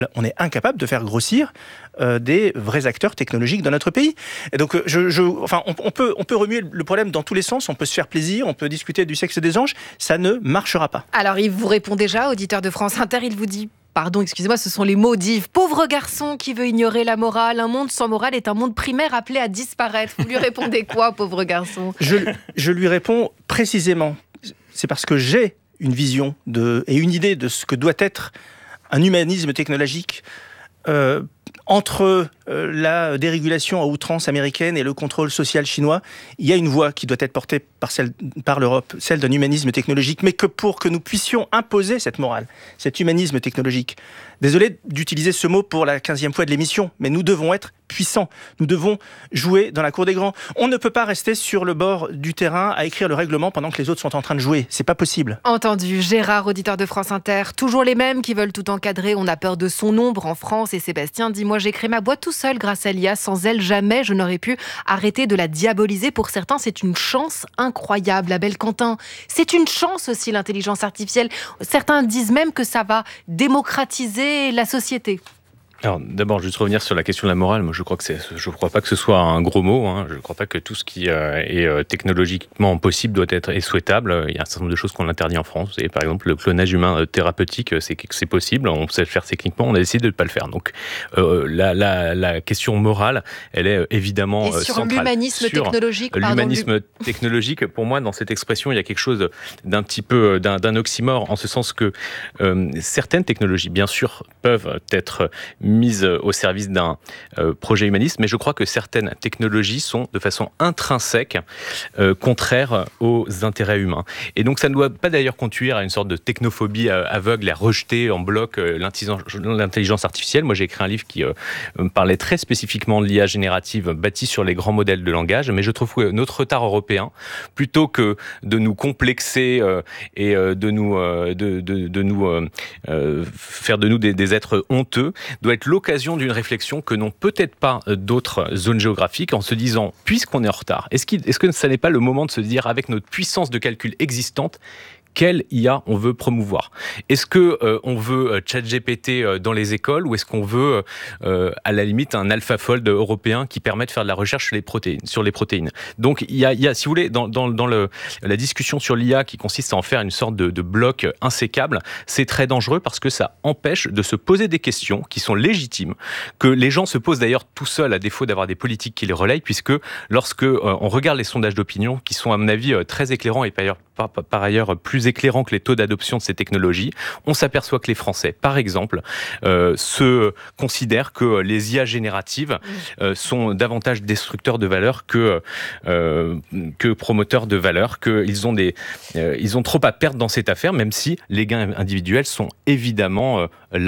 On est incapable de faire grossir des vrais acteurs technologiques dans notre pays. Et donc, on peut remuer le problème dans tous les sens, on peut se faire plaisir, on peut discuter du sexe des anges, ça ne marchera pas. Alors, il vous répond déjà, auditeur de France Inter, il vous dit... Pardon, excusez-moi, ce sont les mots d'Yves. Pauvre garçon qui veut ignorer la morale. Un monde sans morale est un monde primaire appelé à disparaître. Vous lui répondez quoi, pauvre garçon ? Je lui réponds précisément. C'est parce que j'ai une vision et une idée de ce que doit être un humanisme technologique entre la dérégulation à outrance américaine et le contrôle social chinois. Il y a une voie qui doit être portée par l'Europe, celle d'un humanisme technologique, mais que pour que nous puissions imposer cette morale, cet humanisme technologique, désolé d'utiliser ce mot pour la 15e fois de l'émission, mais nous devons être puissants. Nous devons jouer dans la cour des grands. On ne peut pas rester sur le bord du terrain à écrire le règlement pendant que les autres sont en train de jouer. C'est pas possible. Entendu. Gérard, auditeur de France Inter, toujours les mêmes qui veulent tout encadrer. On a peur de son ombre en France. Et Sébastien dit, moi j'ai créé ma boîte tout seul grâce à l'IA. Sans elle, jamais je n'aurais pu arrêter de la diaboliser. Pour certains, c'est une chance incroyable. Abel Quentin, c'est une chance aussi l'intelligence artificielle. Certains disent même que ça va démocratiser la société. Alors d'abord, juste revenir sur la question de la morale. Moi, je crois pas que ce soit un gros mot. Je ne crois pas que tout ce qui est technologiquement possible doit être et souhaitable. Il y a un certain nombre de choses qu'on interdit en France. Et par exemple, le clonage humain thérapeutique, c'est possible. On sait le faire techniquement. On a décidé de ne pas le faire. Donc la question morale, elle est évidemment et sur centrale. L'humanisme technologique. L'humanisme technologique, pour moi, dans cette expression, il y a quelque chose d'un petit peu d'un oxymore, en ce sens que certaines technologies, bien sûr, peuvent être mise au service d'un projet humaniste, mais je crois que certaines technologies sont de façon intrinsèque contraires aux intérêts humains. Et donc ça ne doit pas d'ailleurs conduire à une sorte de technophobie aveugle et à rejeter en bloc l'intelligence artificielle. Moi j'ai écrit un livre qui parlait très spécifiquement de l'IA générative bâtie sur les grands modèles de langage, mais je trouve que notre retard européen, plutôt que de nous complexer et de nous faire de nous des êtres honteux, doit être l'occasion d'une réflexion que n'ont peut-être pas d'autres zones géographiques, en se disant, puisqu'on est en retard, est-ce que ça n'est pas le moment de se dire, avec notre puissance de calcul existante, quelle IA on veut promouvoir ? Est-ce que on veut ChatGPT dans les écoles, ou est-ce qu'on veut à la limite un AlphaFold européen qui permet de faire de la recherche sur les protéines ? Donc il y a, si vous voulez, dans la discussion sur l'IA qui consiste à en faire une sorte de bloc insécable, c'est très dangereux parce que ça empêche de se poser des questions qui sont légitimes, que les gens se posent d'ailleurs tout seuls à défaut d'avoir des politiques qui les relayent, puisque lorsque on regarde les sondages d'opinion, qui sont à mon avis très éclairants et par ailleurs plus éclairant que les taux d'adoption de ces technologies, on s'aperçoit que les Français, par exemple, se considèrent que les IA génératives sont davantage destructeurs de valeur que promoteurs de valeur, qu'ils ont ils ont trop à perdre dans cette affaire, même si les gains individuels sont évidemment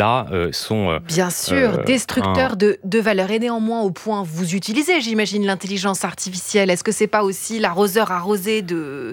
bien sûr, destructeurs de valeur. Et néanmoins, au point, vous utilisez, j'imagine, l'intelligence artificielle. Est-ce que c'est pas aussi l'arroseur arrosé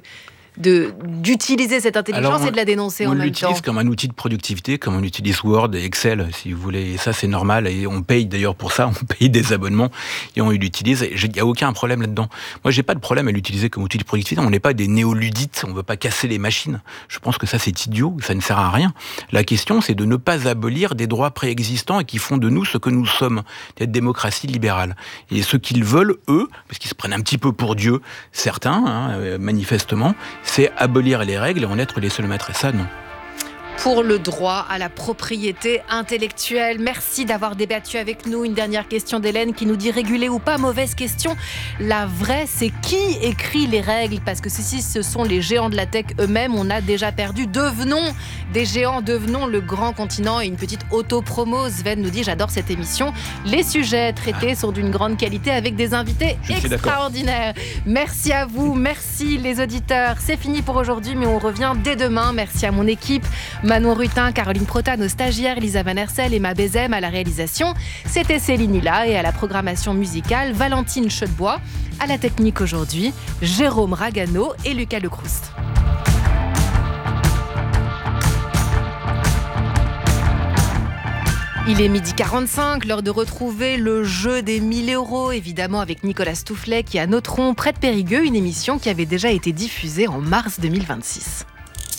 d'utiliser cette intelligence et de la dénoncer en même temps. On l'utilise comme un outil de productivité, comme on utilise Word et Excel, si vous voulez. Et ça, c'est normal. Et on paye d'ailleurs pour ça. On paye des abonnements et on l'utilise. Il n'y a aucun problème là-dedans. Moi, j'ai pas de problème à l'utiliser comme outil de productivité. On n'est pas des néoludites. On veut pas casser les machines. Je pense que ça, c'est idiot. Ça ne sert à rien. La question, c'est de ne pas abolir des droits préexistants et qui font de nous ce que nous sommes. Cette démocratie libérale. Et ce qu'ils veulent, eux, parce qu'ils se prennent un petit peu pour Dieu, certains, manifestement, c'est abolir les règles et en être les seuls maîtres. Et ça, non. Pour le droit à la propriété intellectuelle. Merci d'avoir débattu avec nous. Une dernière question d'Hélène qui nous dit réguler ou pas, mauvaise question. La vraie, c'est qui écrit les règles ? Parce que si ce sont les géants de la tech eux-mêmes, on a déjà perdu. Devenons des géants, devenons le grand continent. Et une petite auto-promo, Sven nous dit, j'adore cette émission. Les sujets traités sont d'une grande qualité avec des invités extraordinaires. Merci à vous, merci les auditeurs. C'est fini pour aujourd'hui, mais on revient dès demain. Merci à mon équipe. Manon Rutin, Caroline Protat, nos stagiaires, Lisa Van Hersel, Emma Bézem à la réalisation. C'était Céline Hilla et à la programmation musicale, Valentine Cheudebois. À la technique aujourd'hui, Jérôme Ragano et Lucas Lecroust. Il est 12h45, l'heure de retrouver le jeu des 1000 €, évidemment avec Nicolas Stoufflet qui a Notron près de Périgueux, une émission qui avait déjà été diffusée en mars 2026.